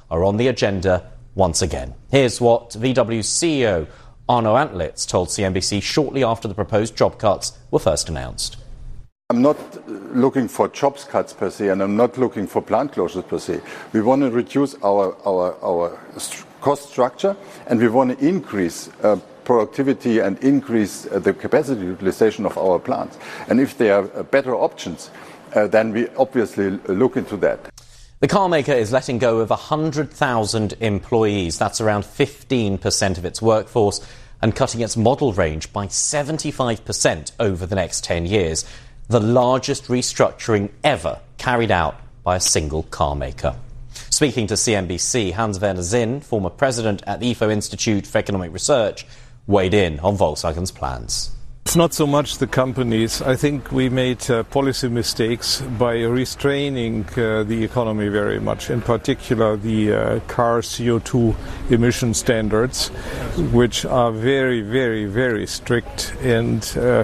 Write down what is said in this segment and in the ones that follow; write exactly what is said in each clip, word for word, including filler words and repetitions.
are on the agenda once again. Here's what V W's C E O Arno Antlitz told C N B C shortly after the proposed job cuts were first announced. I'm not looking for jobs cuts per se, and I'm not looking for plant closures per se. We want to reduce our, our, our cost structure, and we want to increase uh, productivity and increase uh, the capacity utilization of our plants. And if there are uh, better options, uh, then we obviously look into that. The car maker is letting go of one hundred thousand employees. That's around fifteen percent of its workforce, and cutting its model range by seventy-five percent over the next ten years. The largest restructuring ever carried out by a single car maker. Speaking to C N B C, Hans-Werner Sinn, former president at the I F O Institute for Economic Research, weighed in on Volkswagen's plans. It's not so much the companies. I think we made uh, policy mistakes by restraining uh, the economy very much, in particular the uh, car C O two emission standards, which are very, very, very strict and uh,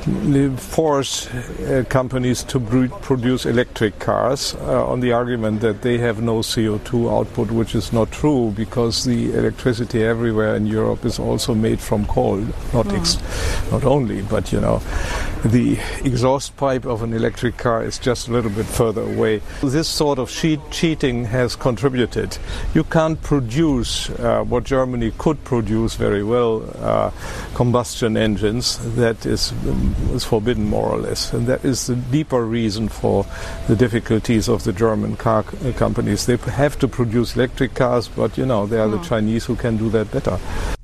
force uh, companies to br- produce electric cars uh, on the argument that they have no C O two output, which is not true because the electricity everywhere in Europe is also made from coal, not, ex- not only. But, you know, the exhaust pipe of an electric car is just a little bit further away. This sort of cheat- cheating has contributed. You can't produce uh, what Germany could produce very well, uh, combustion engines. That is, um, is forbidden more or less. And that is the deeper reason for the difficulties of the German car c- companies. They have to produce electric cars, but, you know, they are mm. the Chinese who can do that better.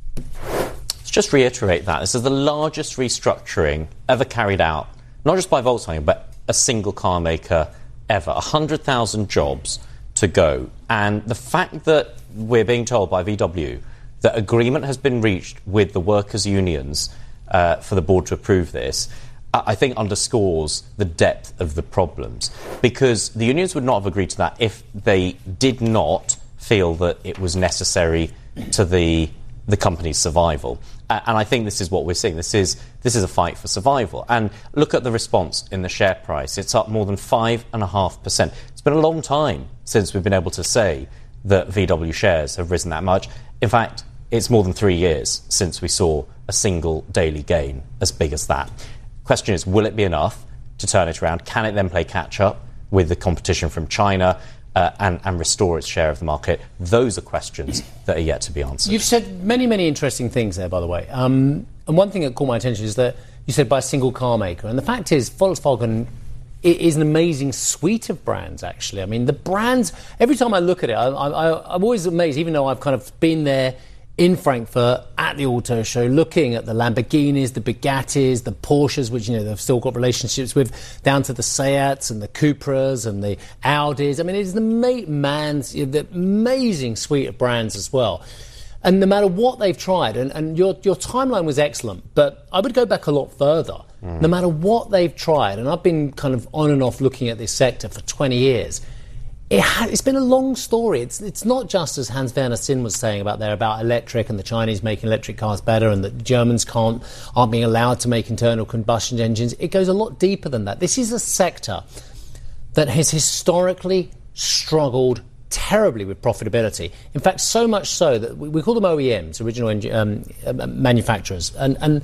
Just reiterate that. This is the largest restructuring ever carried out, not just by Volkswagen, but a single car maker ever. one hundred thousand jobs to go. And the fact that we're being told by V W that agreement has been reached with the workers' unions uh, for the board to approve this, I think underscores the depth of the problems. Because the unions would not have agreed to that if they did not feel that it was necessary to the the company's survival. Uh, and I think this is what we're seeing. This is this is a fight for survival. And look at the response in the share price. It's up more than five point five percent. It's been a long time since we've been able to say that V W shares have risen that much. In fact, it's more than three years since we saw a single daily gain as big as that. Question is, will it be enough to turn it around? Can it then play catch-up with the competition from China? Uh, and, and restore its share of the market? Those are questions that are yet to be answered. You've said many, many interesting things there, by the way. Um, and one thing that caught my attention is that you said by a single car maker. And the fact is, Volkswagen is an amazing suite of brands, actually. I mean, the brands, every time I look at it, I, I, I'm always amazed, even though I've kind of been there in Frankfurt at the auto show, looking at the Lamborghinis, the Bugattis, the Porsches, which, you know, they've still got relationships with, down to the Seats and the Cupras and the Audis. I mean, it's the ma- man's, the amazing suite of brands as well. And no matter what they've tried, and, and your, your timeline was excellent, but I would go back a lot further. Mm. No matter what they've tried, and I've been kind of on and off looking at this sector for twenty years, It ha- it's been a long story. It's it's not just, as Hans-Werner Sinn was saying about there, about electric and the Chinese making electric cars better and that the Germans can't, aren't being allowed to make internal combustion engines. It goes a lot deeper than that. This is a sector that has historically struggled terribly with profitability. In fact, so much so that we, we call them O E Ms, original um, manufacturers. And, and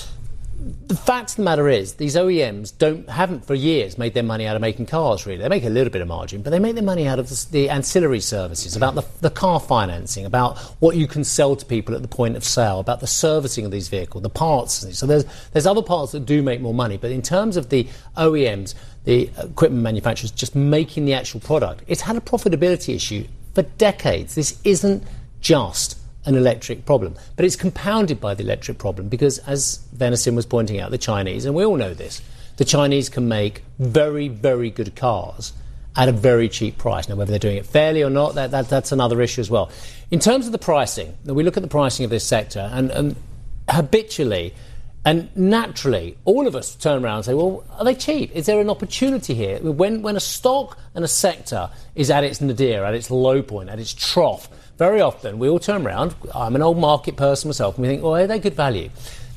the fact of the matter is, these O E Ms don't haven't for years made their money out of making cars, really. They make a little bit of margin, but they make their money out of the, the ancillary services, about the, the car financing, about what you can sell to people at the point of sale, about the servicing of these vehicles, the parts. So there's there's other parts that do make more money, but in terms of the O E Ms, the equipment manufacturers just making the actual product, it's had a profitability issue for decades. This isn't just an electric problem, but it's compounded by the electric problem because, as Werner Sinn was pointing out, the Chinese, and we all know this, the Chinese can make very, very good cars at a very cheap price. Now, whether they're doing it fairly or not, that, that that's another issue as well. In terms of the pricing, we look at the pricing of this sector, and, and habitually and naturally, all of us turn around and say, well, are they cheap? Is there an opportunity here? When, when a stock and a sector is at its nadir, at its low point, at its trough, very often we all turn around, I'm an old market person myself, and we think, well, are they good value?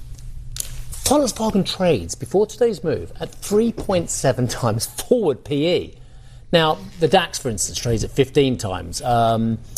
Volkswagen trades, before today's move, at three point seven times forward P E. Now, the DAX, for instance, trades at fifteen times. Um,